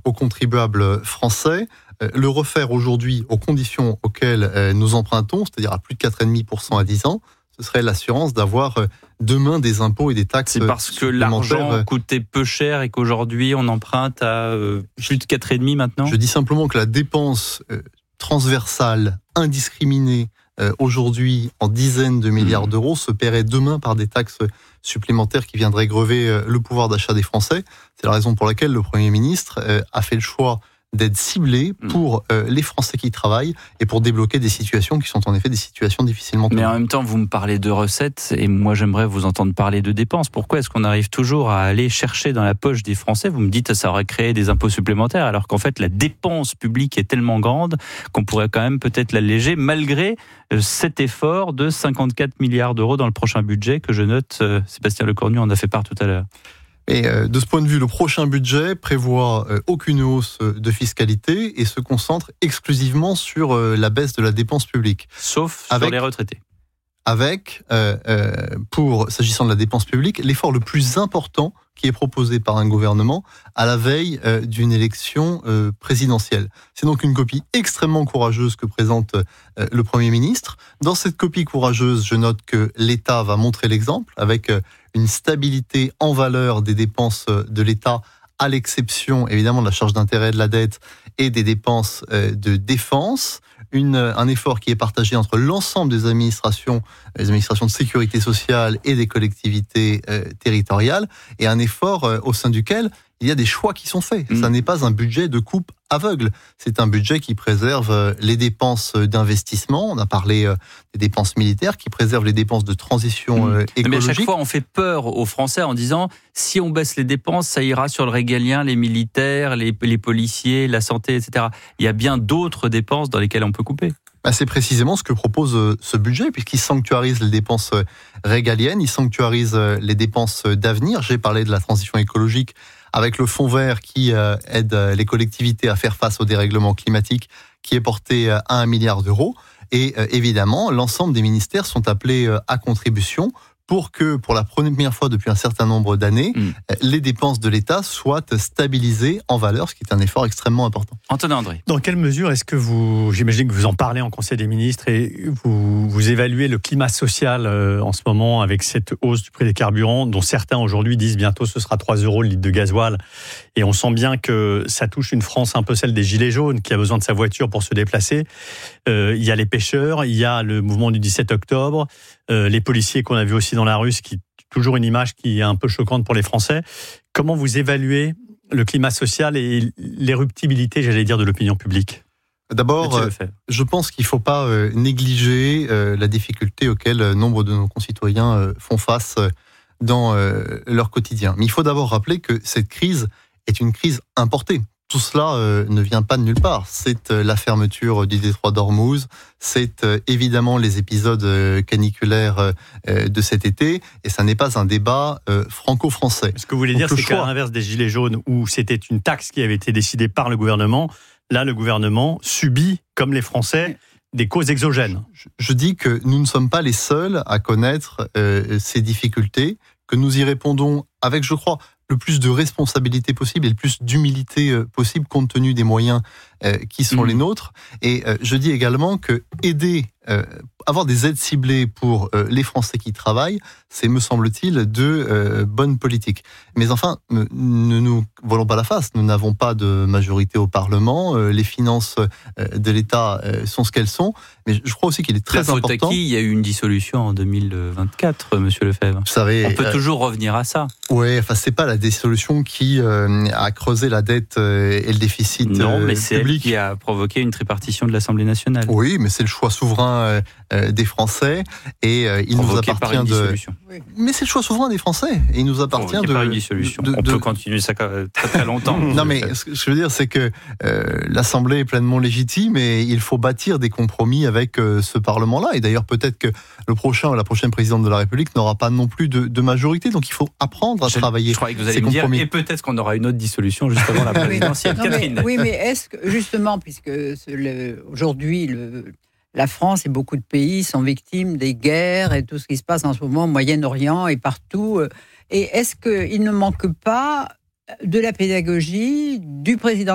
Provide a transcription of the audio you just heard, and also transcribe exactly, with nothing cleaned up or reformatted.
aux contribuables français. Euh, le refaire aujourd'hui aux conditions auxquelles euh, nous empruntons, c'est-à-dire à plus de quatre virgule cinq pour cent à dix ans, ce serait l'assurance d'avoir euh, demain des impôts et des taxes. C'est parce que l'argent coûtait peu cher et qu'aujourd'hui on emprunte à euh, plus de quatre virgule cinq maintenant. Je dis simplement que la dépense euh, transversale, indiscriminée, euh, aujourd'hui en dizaines de milliards mmh. d'euros, se paierait demain par des taxes supplémentaires qui viendraient grever euh, le pouvoir d'achat des Français. C'est la raison pour laquelle le Premier ministre euh, a fait le choix d'être ciblé pour euh, les Français qui travaillent et pour débloquer des situations qui sont en effet des situations difficilement tenues. Mais en même temps, vous me parlez de recettes et moi j'aimerais vous entendre parler de dépenses. Pourquoi est-ce qu'on arrive toujours à aller chercher dans la poche des Français ? Vous me dites que ça aurait créé des impôts supplémentaires alors qu'en fait la dépense publique est tellement grande qu'on pourrait quand même peut-être l'alléger malgré cet effort de cinquante-quatre milliards d'euros dans le prochain budget que je note. Euh, Sébastien Lecornu en a fait part tout à l'heure. Et de ce point de vue, le prochain budget prévoit aucune hausse de fiscalité et se concentre exclusivement sur la baisse de la dépense publique. Sauf avec, sur les retraités. Avec, euh, euh, pour, s'agissant de la dépense publique, l'effort le plus important qui est proposé par un gouvernement à la veille euh, d'une élection euh, présidentielle. C'est donc une copie extrêmement courageuse que présente euh, le Premier ministre. Dans cette copie courageuse, je note que l'État va montrer l'exemple avec euh, une stabilité en valeur des dépenses de l'État, à l'exception évidemment de la charge d'intérêt de la dette et des dépenses euh, de défense. Une, un effort qui est partagé entre l'ensemble des administrations, les administrations de sécurité sociale et des collectivités euh, territoriales, et un effort euh, au sein duquel il y a des choix qui sont faits. Mmh. Ça n'est pas un budget de coupe aveugle. C'est un budget qui préserve les dépenses d'investissement. On a parlé des dépenses militaires, qui préserve les dépenses de transition mmh. écologique. Mais à chaque fois, on fait peur aux Français en disant si on baisse les dépenses, ça ira sur le régalien, les militaires, les, les policiers, la santé, et cetera. Il y a bien d'autres dépenses dans lesquelles on peut couper. Bah c'est précisément ce que propose ce budget, puisqu'il sanctuarise les dépenses régaliennes, il sanctuarise les dépenses d'avenir. J'ai parlé de la transition écologique avec le fonds vert qui aide les collectivités à faire face au dérèglement climatique, qui est porté à un milliard d'euros. Et évidemment, l'ensemble des ministères sont appelés à contribution pour que, pour la première fois depuis un certain nombre d'années, mmh. les dépenses de l'État soient stabilisées en valeur, ce qui est un effort extrêmement important. Antonin André. Dans quelle mesure est-ce que vous, j'imagine que vous en parlez en Conseil des ministres et vous, vous évaluez le climat social euh, en ce moment avec cette hausse du prix des carburants, dont certains aujourd'hui disent bientôt ce sera trois euros le litre de gasoil. Et on sent bien que ça touche une France un peu celle des gilets jaunes qui a besoin de sa voiture pour se déplacer. Euh, il y a les pêcheurs, il y a le mouvement du dix-sept octobre, euh, les policiers qu'on a vu aussi dans la rue, ce qui est toujours une image qui est un peu choquante pour les Français. Comment vous évaluez le climat social et l'éruptibilité, j'allais dire, de l'opinion publique ? D'abord, je pense qu'il ne faut pas négliger la difficulté auxquelles nombre de nos concitoyens font face dans leur quotidien. Mais il faut d'abord rappeler que cette crise est une crise importée. Tout cela euh, ne vient pas de nulle part. C'est euh, la fermeture du détroit d'Ormuz, c'est euh, évidemment les épisodes euh, caniculaires euh, de cet été, et ça n'est pas un débat euh, franco-français. Ce que vous voulez Donc, dire, c'est choix... qu'à l'inverse des gilets jaunes, où c'était une taxe qui avait été décidée par le gouvernement, là, le gouvernement subit, comme les Français, des causes exogènes. Je, je dis que nous ne sommes pas les seuls à connaître euh, ces difficultés, que nous y répondons avec, je crois, le plus de responsabilité possible et le plus d'humilité possible compte tenu des moyens euh, qui sont mmh. les nôtres. Et euh, je dis également que aider, euh, avoir des aides ciblées pour euh, les Français qui travaillent, c'est, me semble-t-il, de euh, bonne politique. Mais enfin, ne, ne nous voilons pas la face. Nous n'avons pas de majorité au Parlement. Euh, les finances euh, de l'État euh, sont ce qu'elles sont. Mais je crois aussi qu'il est très la important. Faute à qui ? Il y a eu une dissolution en deux mille vingt-quatre, Monsieur Lefebvre. Vous savez, on peut euh, toujours revenir à ça. Oui, enfin, c'est pas la dissolution qui euh, a creusé la dette euh, et le déficit public. Non, mais c'est elle qui a provoqué une tripartition de l'Assemblée nationale. Oui, mais c'est le choix souverain euh, des Français et euh, il provoqué nous appartient de. Oui. Mais c'est le choix souverain des Français et il nous appartient provoqué de. Par une dissolution. De, de, On de... peut continuer ça très très longtemps. Non, mais ce que je veux dire, c'est que euh, l'Assemblée est pleinement légitime et il faut bâtir des compromis avec euh, ce Parlement-là. Et d'ailleurs, peut-être que le prochain ou la prochaine présidente de la République n'aura pas non plus de, de majorité. Donc, il faut apprendre à je, travailler. Je croyais que vous allez me dire, et peut-être qu'on aura une autre dissolution juste avant la présidentielle. non, Catherine. Mais, oui, mais est-ce que, justement, puisque le, aujourd'hui, le, la France et beaucoup de pays sont victimes des guerres et tout ce qui se passe en ce moment au Moyen-Orient et partout, et est-ce qu'il ne manque pas de la pédagogie du président